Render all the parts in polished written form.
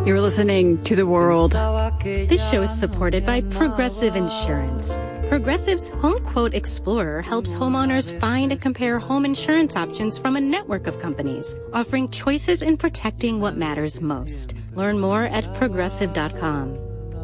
You're listening to The World. This show is supported by Progressive Insurance. Progressive's Home Quote Explorer helps homeowners find and compare home insurance options from a network of companies, offering choices in protecting what matters most. Learn more at progressive.com.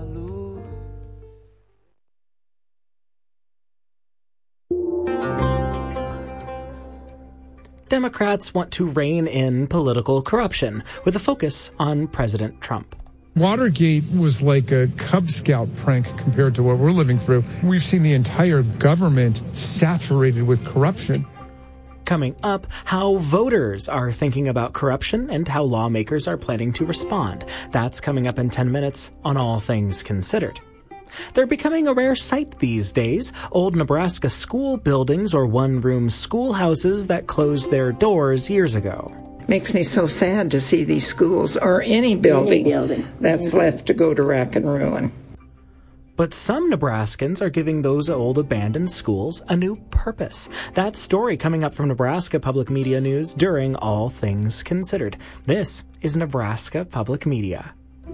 Democrats want to rein in political corruption with a focus on President Trump. Watergate was like a Cub Scout prank compared to what we're living through. We've seen the entire government saturated with corruption. Coming up, how voters are thinking about corruption and how lawmakers are planning to respond. That's coming up in 10 minutes on All Things Considered. They're becoming a rare sight these days, old Nebraska school buildings or one-room schoolhouses that closed their doors years ago. Makes me so sad to see these schools, or any building that's left to go to wreck and ruin. But some Nebraskans are giving those old abandoned schools a new purpose. That story coming up from Nebraska Public Media News during All Things Considered. This is Nebraska Public Media.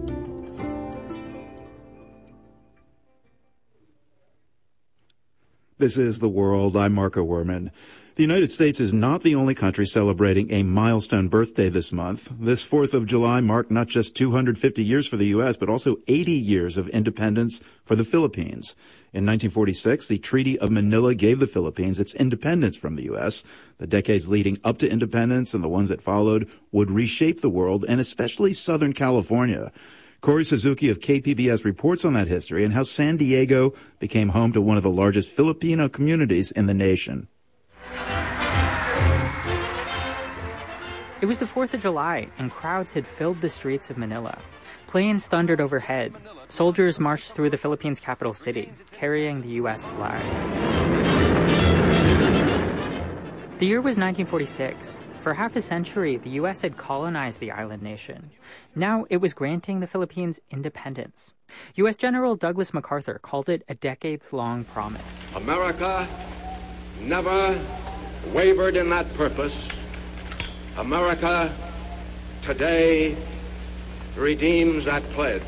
This is The World. I'm Marco Werman. The United States is not the only country celebrating a milestone birthday this month. This 4th of July marked not just 250 years for the U.S., but also 80 years of independence for the Philippines. In 1946, the Treaty of Manila gave the Philippines its independence from the U.S. The decades leading up to independence and the ones that followed would reshape the world, and especially Southern California. Corey Suzuki of KPBS reports on that history and how San Diego became home to one of the largest Filipino communities in the nation. It was the 4th of July, and crowds had filled the streets of Manila. Planes thundered overhead. Soldiers marched through the Philippines' capital city, carrying the U.S. flag. The year was 1946. For half a century, the U.S. had colonized the island nation. Now it was granting the Philippines independence. U.S. General Douglas MacArthur called it a decades-long promise. America never wavered in that purpose. America today redeems that pledge.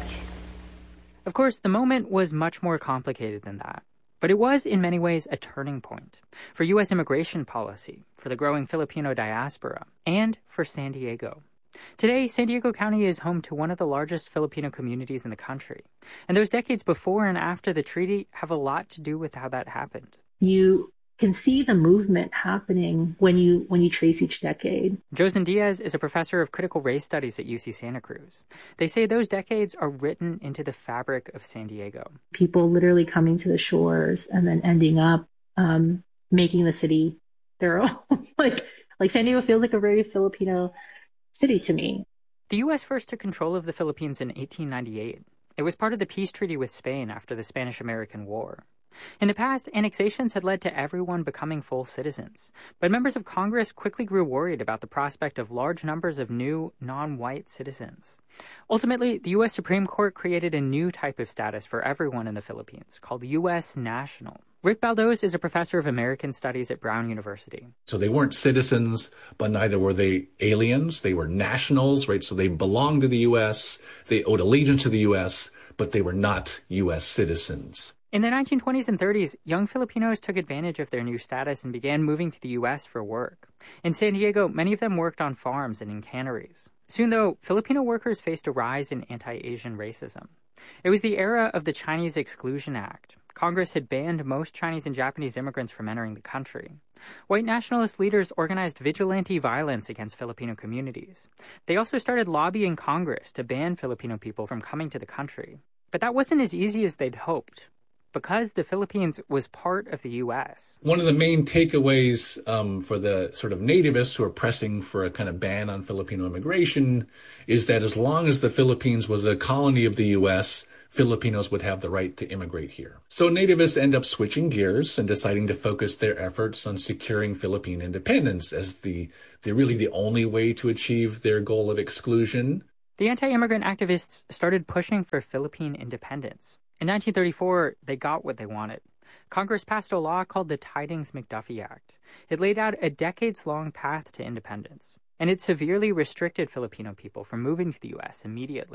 Of course, the moment was much more complicated than that. But it was, in many ways, a turning point for U.S. immigration policy, for the growing Filipino diaspora, and for San Diego. Today, San Diego County is home to one of the largest Filipino communities in the country. And those decades before and after the treaty have a lot to do with how that happened. You can see the movement happening when you trace each decade. Josen Diaz is a professor of critical race studies at UC Santa Cruz. They say those decades are written into the fabric of San Diego. People literally coming to the shores and then ending up making the city their own. like San Diego feels like a very Filipino city to me. The U.S. first took control of the Philippines in 1898. It was part of the peace treaty with Spain after the Spanish-American War. In the past, annexations had led to everyone becoming full citizens, but members of Congress quickly grew worried about the prospect of large numbers of new, non-white citizens. Ultimately, the U.S. Supreme Court created a new type of status for everyone in the Philippines, called U.S. National. Rick Baldos is a professor of American Studies at Brown University. So they weren't citizens, but neither were they aliens. They were nationals, right? So they belonged to the U.S., they owed allegiance to the U.S., but they were not U.S. citizens. In the 1920s and 30s, young Filipinos took advantage of their new status and began moving to the U.S. for work. In San Diego, many of them worked on farms and in canneries. Soon, though, Filipino workers faced a rise in anti-Asian racism. It was the era of the Chinese Exclusion Act. Congress had banned most Chinese and Japanese immigrants from entering the country. White nationalist leaders organized vigilante violence against Filipino communities. They also started lobbying Congress to ban Filipino people from coming to the country. But that wasn't as easy as they'd hoped, because the Philippines was part of the U.S. One of the main takeaways for the sort of nativists who are pressing for a kind of ban on Filipino immigration is that as long as the Philippines was a colony of the U.S., Filipinos would have the right to immigrate here. So nativists end up switching gears and deciding to focus their efforts on securing Philippine independence as the really the only way to achieve their goal of exclusion. The anti-immigrant activists started pushing for Philippine independence. In 1934, they got what they wanted. Congress passed a law called the Tydings-McDuffie Act. It laid out a decades-long path to independence, and it severely restricted Filipino people from moving to the U.S. immediately.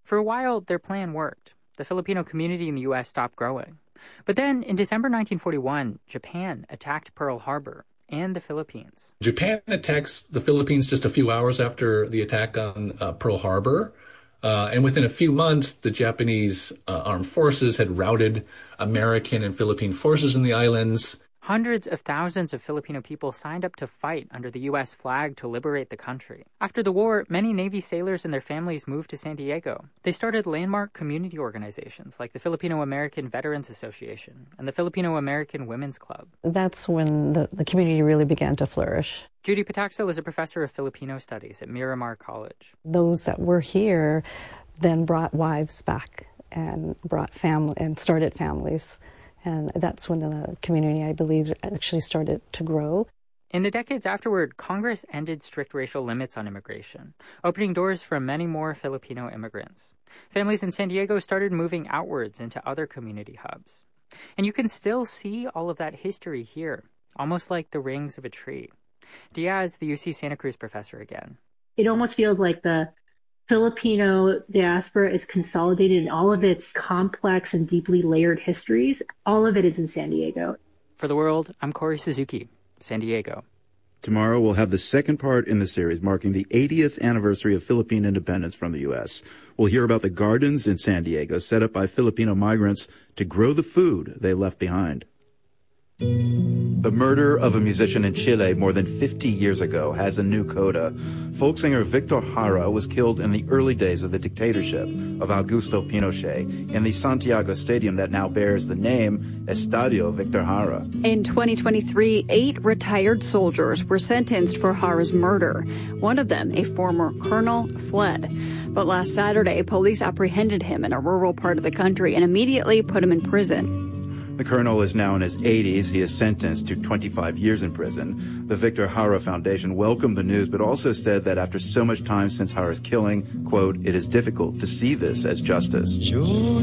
For a while, their plan worked. The Filipino community in the U.S. stopped growing. But then, in December 1941, Japan attacked Pearl Harbor and the Philippines. Japan attacks the Philippines just a few hours after the attack on Pearl Harbor. And within a few months, the Japanese armed forces had routed American and Philippine forces in the islands. Hundreds of thousands of Filipino people signed up to fight under the U.S. flag to liberate the country. After the war, many Navy sailors and their families moved to San Diego. They started landmark community organizations like the Filipino-American Veterans Association and the Filipino-American Women's Club. That's when the community really began to flourish. Judy Pataxil is a professor of Filipino studies at Miramar College. Those that were here then brought wives back and brought family and started families. And that's when the community, I believe, actually started to grow. In the decades afterward, Congress ended strict racial limits on immigration, opening doors for many more Filipino immigrants. Families in San Diego started moving outwards into other community hubs. And you can still see all of that history here, almost like the rings of a tree. Diaz, the UC Santa Cruz professor again. It almost feels like the Filipino diaspora is consolidated in all of its complex and deeply layered histories. All of it is in San Diego. For The World, I'm Corey Suzuki, San Diego. Tomorrow we'll have the second part in the series marking the 80th anniversary of Philippine independence from the U.S. We'll hear about the gardens in San Diego set up by Filipino migrants to grow the food they left behind. The murder of a musician in Chile more than 50 years ago has a new coda. Folk singer Victor Jara was killed in the early days of the dictatorship of Augusto Pinochet in the Santiago Stadium that now bears the name Estadio Victor Jara. In 2023, 8 retired soldiers were sentenced for Jara's murder. One of them, a former colonel, fled. But last Saturday, police apprehended him in a rural part of the country and immediately put him in prison. The colonel is now in his 80s. He is sentenced to 25 years in prison. The Victor Jara Foundation welcomed the news, but also said that after so much time since Jara's killing, quote, it is difficult to see this as justice.